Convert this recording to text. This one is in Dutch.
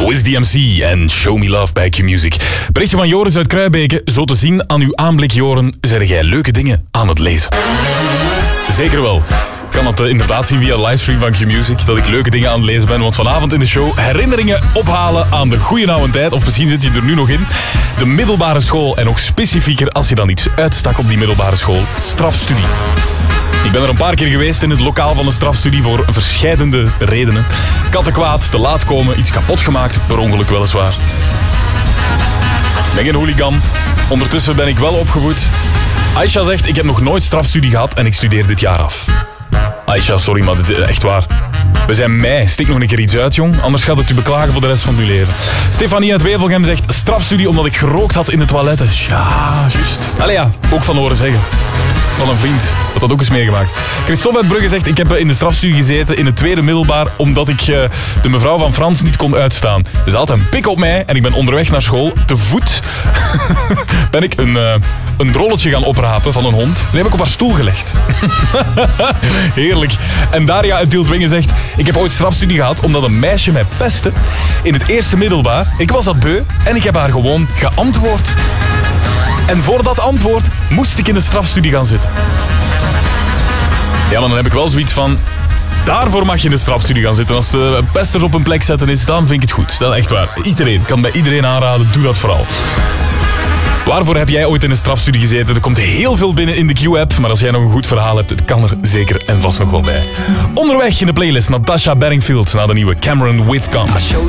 Wiz DMC en Show Me Love bij Q-Music. Berichtje van Joris uit Kruibeke. Zo te zien aan uw aanblik, Joren, zeg jij leuke dingen aan het lezen. Zeker wel. Ik kan dat inderdaad zien via livestream van Q-Music, dat ik leuke dingen aan het lezen ben. Want vanavond in de show herinneringen ophalen aan de goeie oude tijd. Of misschien zit je er nu nog in. De middelbare school en nog specifieker als je dan iets uitstak op die middelbare school. Strafstudie. Ik ben er een paar keer geweest in het lokaal van de strafstudie voor verscheidende redenen. Kattenkwaad, te laat komen, iets kapot gemaakt, per ongeluk weliswaar. Ik ben geen hooligan. Ondertussen ben ik wel opgevoed. Aisha zegt, ik heb nog nooit strafstudie gehad en ik studeer dit jaar af. Aisha, sorry, maar dit is echt waar. We zijn mei. Stik nog een keer iets uit, jong. Anders gaat het u beklagen voor de rest van uw leven. Stefanie uit Wevelgem zegt, strafstudie omdat ik gerookt had in de toiletten. Ja, juist. Allee ja, ook van horen zeggen. Van een vriend. Dat ook eens meegemaakt. Christophe uit Brugge zegt, ik heb in de strafstudie gezeten in het tweede middelbaar omdat ik de mevrouw van Frans niet kon uitstaan. Dus ze had een pik op mij en ik ben onderweg naar school. Te voet ben ik een drolletje gaan oprapen van een hond. Die heb ik op haar stoel gelegd. Heerlijk. En Daria uit Tieltwingen zegt, ik heb ooit strafstudie gehad omdat een meisje mij pestte in het eerste middelbaar. Ik was dat beu en ik heb haar gewoon geantwoord. En voor dat antwoord moest ik in de strafstudie gaan zitten. Ja, maar dan heb ik wel zoiets van, daarvoor mag je in de strafstudie gaan zitten. Als de pesters op een plek zetten is, dan vind ik het goed. Dat is echt waar. Iedereen, kan bij iedereen aanraden, doe dat vooral. Waarvoor heb jij ooit in een strafstudie gezeten? Er komt heel veel binnen in de Q-app, maar als jij nog een goed verhaal hebt, het kan er zeker en vast nog wel bij. Onderweg in de playlist Natasha Bedingfield na de nieuwe Cameron Whitcomb.